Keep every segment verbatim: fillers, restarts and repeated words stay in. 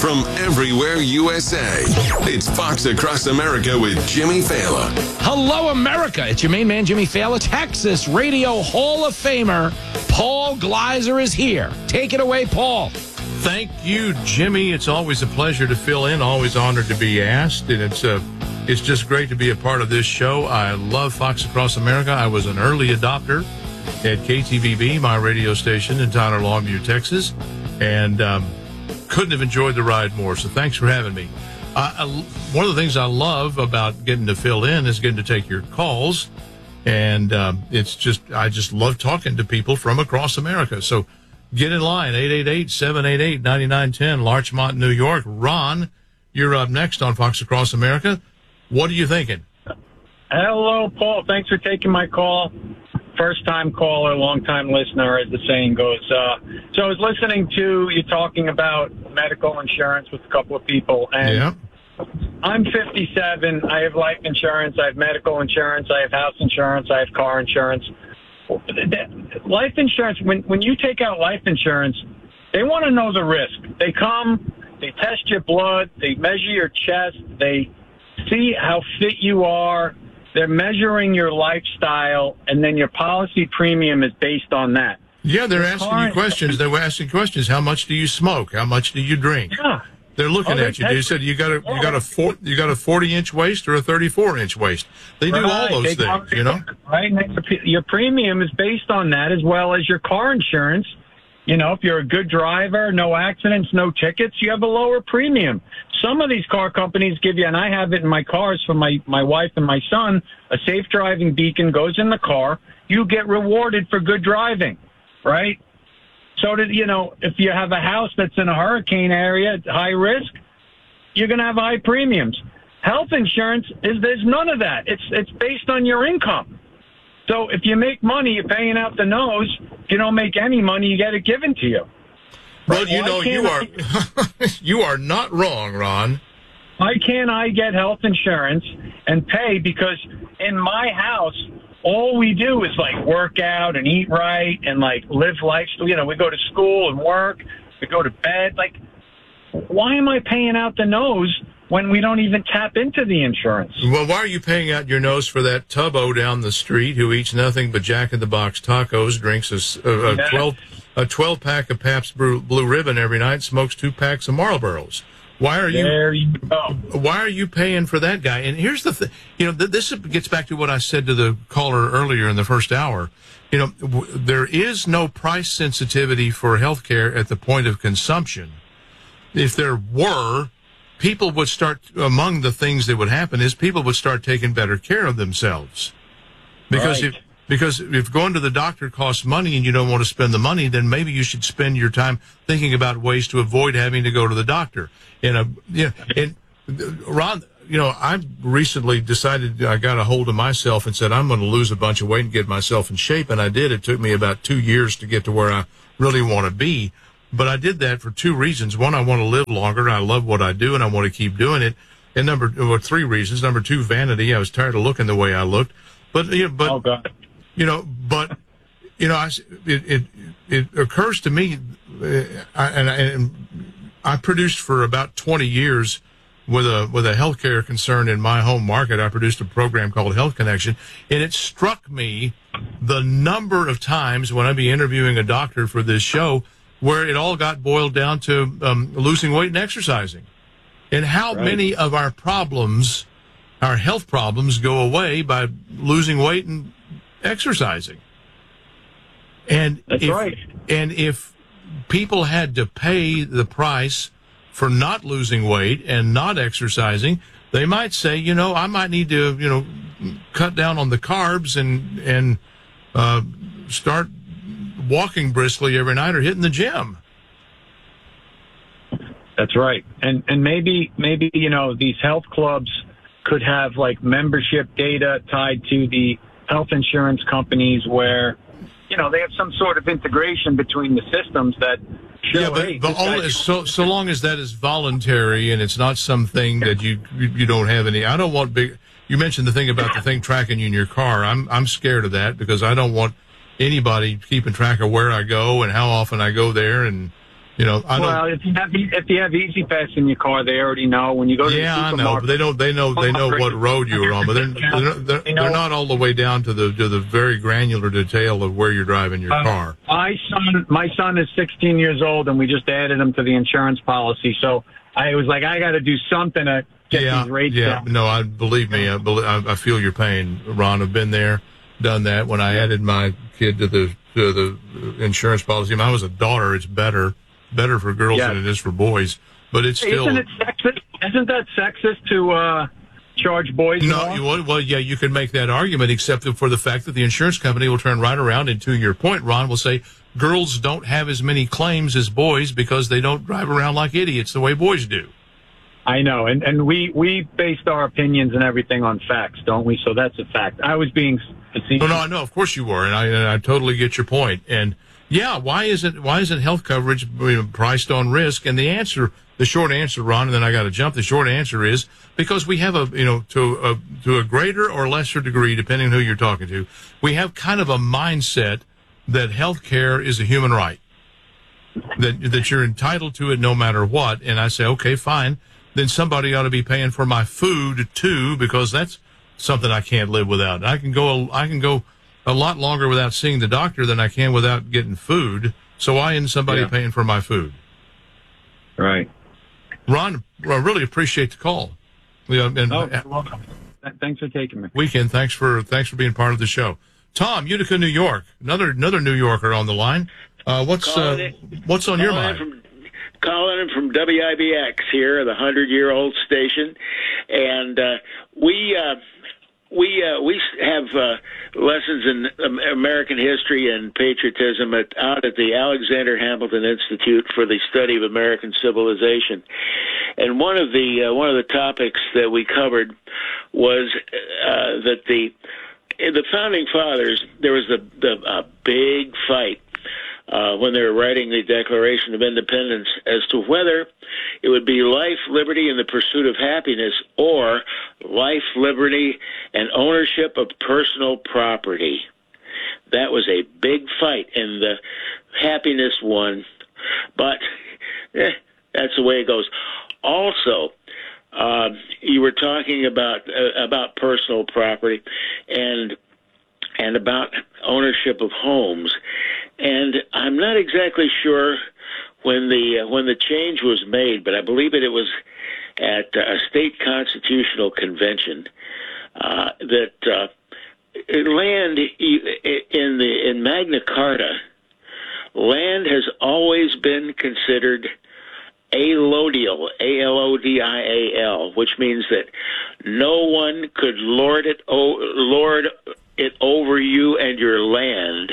from everywhere U S A. It's Fox Across America with Jimmy Fallon. Hello, America. It's your main man, Jimmy Fallon. Texas Radio Hall of Famer Paul Gleiser is here. Take it away, Paul. Thank you, Jimmy. It's always a pleasure to fill in, always honored to be asked, and it's uh, it's just great to be a part of this show. I love Fox Across America. I was an early adopter at K T V B, my radio station in Tyler, Longview, Texas, and um, couldn't have enjoyed the ride more, so thanks for having me. I, I, one of the things I love about getting to fill in is getting to take your calls, and um, it's just I just love talking to people from across America, so get in line, eight eight eight, seven eight eight, nine nine one zero, Larchmont, New York. Ron, you're up next on Fox Across America. What are you thinking? Hello, Paul. Thanks for taking my call. First-time caller, long-time listener, as the saying goes. Uh, so I was listening to you talking about medical insurance with a couple of people, and Yeah. I'm fifty-seven. I have life insurance. I have medical insurance. I have house insurance. I have car insurance. Life insurance, when, when you take out life insurance, they want to know the risk. They come, they test your blood, they measure your chest, they see how fit you are, they're measuring your lifestyle, and then your policy premium is based on that. Yeah, they're The asking car- you questions. They were asking questions. How much do you smoke? How much do you drink? Yeah. They're looking Oh, they at you. They test- said you got a you got a four, you got a forty inch waist or a thirty-four inch waist. They do all Right, those they things, come- you know. Right, and your premium is based on that, as well as your car insurance. You know, if you're a good driver, no accidents, no tickets, you have a lower premium. Some of these car companies give you, and I have it in my cars for my, my wife and my son, a safe driving beacon goes in the car. You get rewarded for good driving, right? So, that, you know, if you have a house that's in a hurricane area, high risk, you're going to have high premiums. Health insurance is there's none of that. It's it's based on your income. So if you make money, you're paying out the nose. If you don't make any money, you get it given to you. Well, you Why know, you are can't you are not wrong, Ron. Why can't I get health insurance and pay? Because in my house, all we do is like work out and eat right and like live life. You know, we go to school and work. We go to bed. Like, why am I paying out the nose when we don't even tap into the insurance? Well, why are you paying out your nose for that tubbo down the street who eats nothing but Jack in the Box tacos, drinks a, s- a- a Yeah. twelve a twelve pack of Pabst Blue, Blue Ribbon every night, smokes two packs of Marlboros? Why are you? There you go. Why are you paying for that guy? And here's the thing, you know, th- this gets back to what I said to the caller earlier in the first hour. You know, w- there is no price sensitivity for healthcare at the point of consumption. If there were, people would start, among the things that would happen is people would start taking better care of themselves. Because Right. if, because if going to the doctor costs money and you don't want to spend the money, then maybe you should spend your time thinking about ways to avoid having to go to the doctor. And, uh, you know, and uh, Ron, you know, I recently decided I got a hold of myself and said, I'm going to lose a bunch of weight and get myself in shape. And I did. It took me about two years to get to where I really want to be. But I did that for two reasons. One, I want to live longer. I love what I do, and I want to keep doing it. And number, well, three reasons. Number two, vanity. I was tired of looking the way I looked. But, you know, but, Oh, God. you know, but, you know, I, it, it, it occurs to me, uh, I, and, I, and I produced for about twenty years with a, with a healthcare concern in my home market. I produced a program called Health Connection, and it struck me the number of times when I'd be interviewing a doctor for this show where it all got boiled down to um, losing weight and exercising. And how Right. many of our problems, our health problems, go away by losing weight and exercising. And That's if, right. And if people had to pay the price for not losing weight and not exercising, they might say, you know, I might need to, you know, cut down on the carbs and, and, uh, start walking briskly every night or hitting the gym. That's right. And and maybe maybe you know these health clubs could have like membership data tied to the health insurance companies where you know they have some sort of integration between the systems that show, Yeah, but, hey, but this guy- only, so so long as that is voluntary and it's not something that you you you don't have any. I don't want big. You mentioned the thing about the thing tracking you in your car. I'm I'm scared of that because I don't want anybody keeping track of where I go and how often I go there and You know, I don't. Well, if you have if you have Easy Pass in your car, they already know when you go to Yeah, the I supermarket. know, but they don't. They know. They know what road you were on, but they're they're, they're, they're not all the way down to the to the very granular detail of where you're driving your uh, car. My son, my son is sixteen years old, and we just added him to the insurance policy. So I was like, I got to do something to get Yeah, these rates yeah. down. No, I believe me. I, believe, I, I feel your pain, Ron. I've been there, done that. When I added my kid to the to the insurance policy, I mean, I was a daughter. It's better. Better for girls Yeah. than it is for boys, but it's still. Isn't it sexist? Isn't that sexist to uh, charge boys No, more? you, well, well, yeah, you can make that argument, except for the fact that the insurance company will turn right around and, to your point, Ron, will say girls don't have as many claims as boys because they don't drive around like idiots the way boys do. I know, and and we we based our opinions and everything on facts, don't we? So that's a fact. I was being facetious. No, no, I know, of course you were, and I, and I totally get your point. And yeah, why isn't why isn't health coverage you know, priced on risk? And the answer, the short answer, Ron, and then I got to jump. The short answer is because we have a you know to a to a greater or lesser degree, depending on who you're talking to, we have kind of a mindset that health care is a human right, that that you're entitled to it no matter what. And I say, okay, fine. Then somebody ought to be paying for my food too, because that's something I can't live without. I can go, I can go a lot longer without seeing the doctor than I can without getting food. So why isn't somebody Yeah. paying for my food? Right. Ron, I really appreciate the call. Yeah, and Oh, you're welcome. Th- Thanks for taking me. weekend. Thanks for thanks for being part of the show. Tom, Utica, New York. Another another New Yorker on the line. Uh, what's uh, Calling it- what's on your calling mind? From, calling in from W I B X here, the hundred-year-old station, and uh, we uh, we uh, we have uh, lessons in um, American history and patriotism at, out at the Alexander Hamilton Institute for the Study of American Civilization, and one of the uh, one of the topics that we covered was uh, that the in the founding fathers there was the the uh, big fight. Uh, when they were writing the Declaration of Independence, as to whether it would be life, liberty, and the pursuit of happiness, or life, liberty, and ownership of personal property. That was a big fight, and the happiness won. But eh, that's the way it goes. Also, uh, you were talking about uh, about personal property, and and about ownership of homes. And I'm not exactly sure when the uh, when the change was made, but I believe that it was at uh, a state constitutional convention uh, that uh, land in the in Magna Carta, land has always been considered allodial, A L O D I A L, which means that no one could lord it o- lord it over you and your land.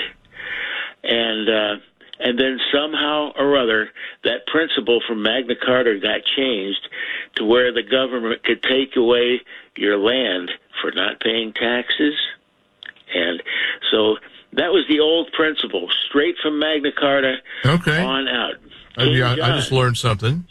And uh, and then somehow or other, that principle from Magna Carta got changed to where the government could take away your land for not paying taxes. And so that was the old principle, straight from Magna Carta Okay. on out. Uh, King yeah, I John. just learned something.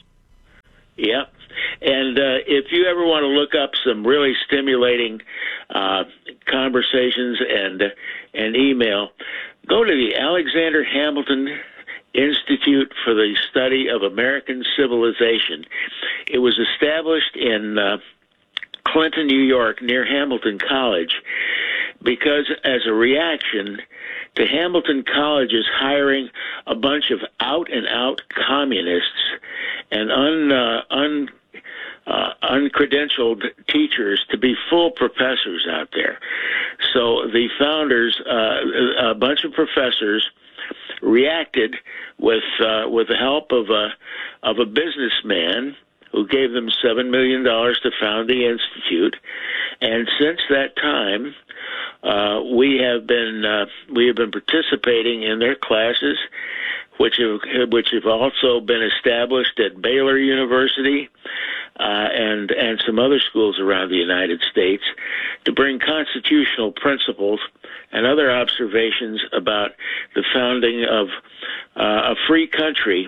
Yep. And uh, if you ever want to look up some really stimulating uh, conversations and uh, and email, go to the Alexander Hamilton Institute for the Study of American Civilization. It was established in uh, Clinton, New York, near Hamilton College, because as a reaction to Hamilton College's hiring a bunch of out-and-out communists and un, uh, un, uh, uncredentialed teachers to be full professors out there. So the founders, uh, a bunch of professors, reacted with uh, with the help of a of a businessman who gave them seven million dollars to found the institute, and since that time, uh, we have been uh, we have been participating in their classes, which have which have also been established at Baylor University uh, and and some other schools around the United States, to bring constitutional principles and other observations about the founding of uh, a free country.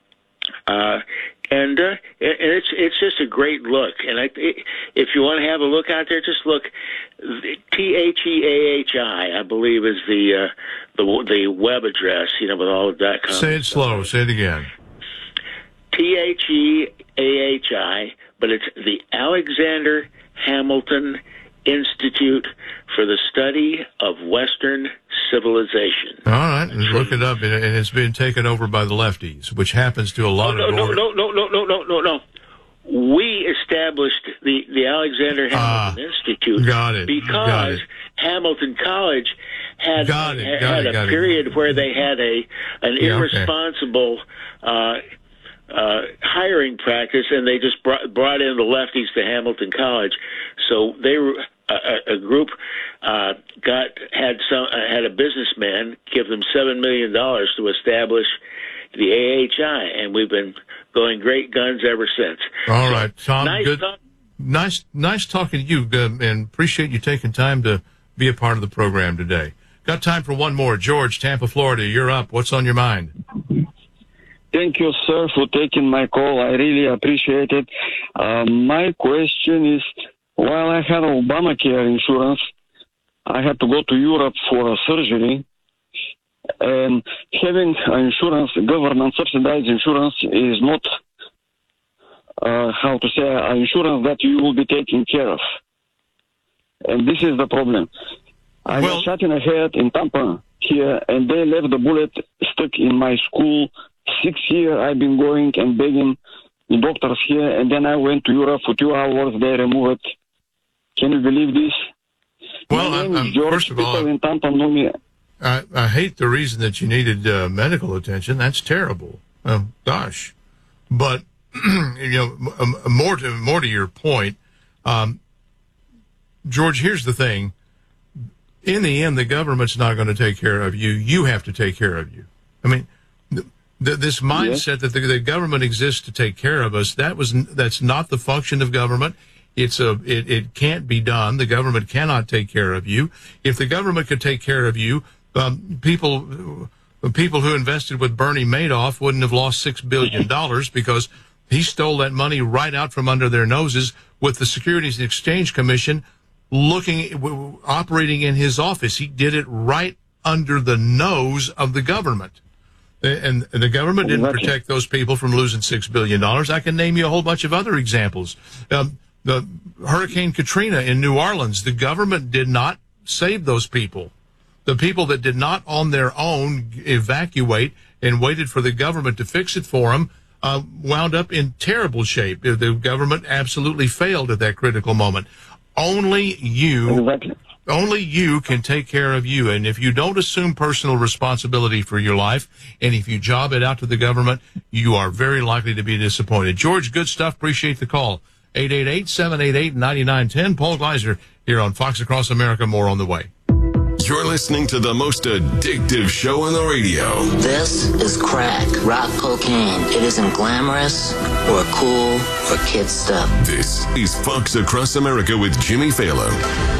Uh, and uh, and it's it's just a great look. And I, if you want to have a look out there, just look. T H E A H I, I believe, is the uh, the the web address. You know, with all of that. Say it slow. Say it again. T H E A H I, but it's the Alexander Hamilton Institute for the Study of Western Civilization. All right, look it up, and it's been taken over by the lefties, which happens to a lot oh, no, of... No, no, no, no, no, no, no, no. We established the, the Alexander Hamilton ah, Institute got it, because got it. Hamilton College had, got it, had, got had it, a period it. where they had a an yeah, irresponsible okay. uh, uh, hiring practice, and they just brought, brought in the lefties to Hamilton College. So they were a, a group uh, got had some uh, had a businessman give them seven million dollars to establish the A H I, and we've been going great guns ever since. All so, right, Tom. Nice, good, talk- nice, nice talking to you, uh, and appreciate you taking time to be a part of the program today. Got time for one more. George, Tampa, Florida. You're up. What's on your mind? Thank you, sir, for taking my call. I really appreciate it. Uh, my question is, while I had Obamacare insurance, I had to go to Europe for a surgery. And having insurance, government subsidized insurance is not, uh, how to say, an insurance that you will be taken care of. And this is the problem. I well, was shot in the head in Tampa here, and they left the bullet stuck in my skull. Six years I've been going and begging the doctors here, and then I went to Europe for two hours. They removed it. Can you believe this? Well, my name I'm, is George. first of all, people in Tampa know me. I, I hate the reason that you needed uh, medical attention. That's terrible. Oh, gosh. But, you know, m- more to, more to your point, um, George, here's the thing. In the end, the government's not going to take care of you. You have to take care of you. I mean, th- th- this mindset yes. that the, the government exists to take care of us, that was that's not the function of government. It's a it, it can't be done. The government cannot take care of you. If the government could take care of you, um, people people who invested with Bernie Madoff wouldn't have lost six billion dollars because he stole that money right out from under their noses with the Securities and Exchange Commission looking, operating in his office. He did it right under the nose of the government. And the government didn't protect those people from losing six billion dollars. I can name you a whole bunch of other examples. Um, the Hurricane Katrina in New Orleans, the government did not save those people. The people that did not on their own evacuate and waited for the government to fix it for them uh, wound up in terrible shape. The government absolutely failed at that critical moment. Only you, exactly. only you can take care of you. And if you don't assume personal responsibility for your life, and if you job it out to the government, you are very likely to be disappointed. George, good stuff. Appreciate the call. eight eight eight, seven eight eight, nine nine one zero. Paul Gleiser here on Fox Across America. More on the way. You're listening to the most addictive show on the radio. This is crack, rock cocaine. It isn't glamorous or cool or kid stuff. This is Fox Across America with Jimmy Fallon.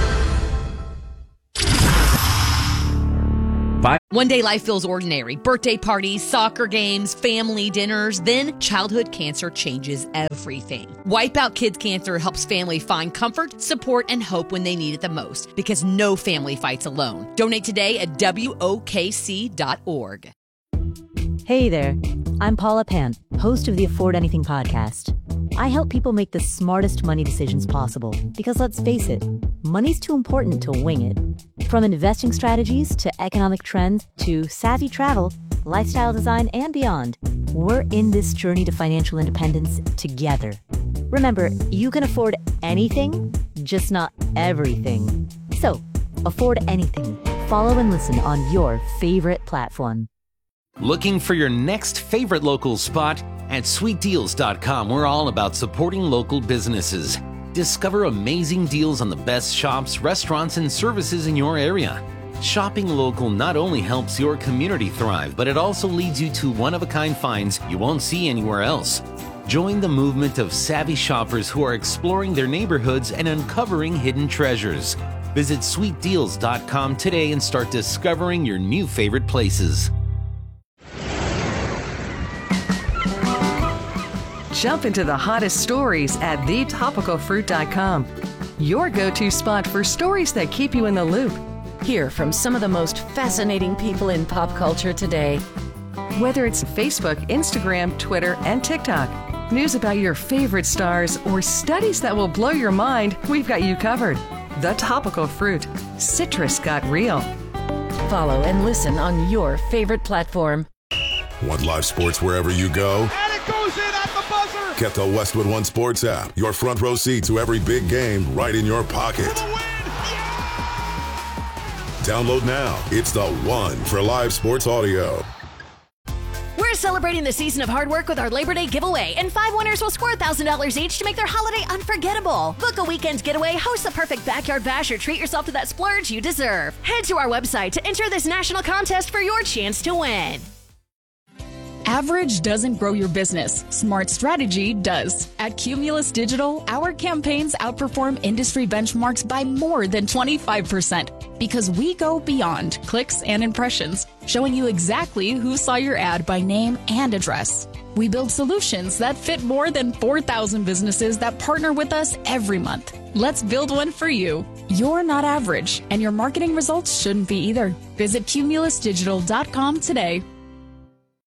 Bye. One day life feels ordinary. Birthday parties, soccer games, family dinners. Then childhood cancer changes everything. Wipe Out Kids Cancer helps family find comfort, support, and hope when they need it the most. Because no family fights alone. Donate today at W O K C dot org. Hey there. I'm Paula Pant, host of the Afford Anything podcast. I help people make the smartest money decisions possible. Because let's face it, money's too important to wing it. From investing strategies to economic trends to savvy travel, lifestyle design, and beyond, we're in this journey to financial independence together. Remember, you can afford anything, just not everything. So, afford anything. Follow and listen on your favorite platform. Looking for your next favorite local spot? At sweet deals dot com, we're all about supporting local businesses. Discover amazing deals on the best shops, restaurants, and services in your area. Shopping local not only helps your community thrive, but it also leads you to one-of-a-kind finds you won't see anywhere else. Join the movement of savvy shoppers who are exploring their neighborhoods and uncovering hidden treasures. Visit sweet deals dot com today and start discovering your new favorite places. Jump into the hottest stories at the topical fruit dot com. Your go-to spot for stories that keep you in the loop. Hear from some of the most fascinating people in pop culture today. Whether it's Facebook, Instagram, Twitter, and TikTok, news about your favorite stars, or studies that will blow your mind, we've got you covered. The Topical Fruit. Citrus got real. Follow and listen on your favorite platform. Want live sports wherever you go? And it goes in at the buzzer! Get the Westwood One Sports app. Your front row seat to every big game right in your pocket. Download now. It's the one for live sports audio. We're celebrating the season of hard work with our Labor Day giveaway, and five winners will score one thousand dollars each to make their holiday unforgettable. Book a weekend getaway, host the perfect backyard bash, or treat yourself to that splurge you deserve. Head to our website to enter this national contest for your chance to win. Average doesn't grow your business. Smart strategy does. At Cumulus Digital, our campaigns outperform industry benchmarks by more than twenty-five percent because we go beyond clicks and impressions, showing you exactly who saw your ad by name and address. We build solutions that fit more than four thousand businesses that partner with us every month. Let's build one for you. You're not average, and your marketing results shouldn't be either. Visit cumulus digital dot com today.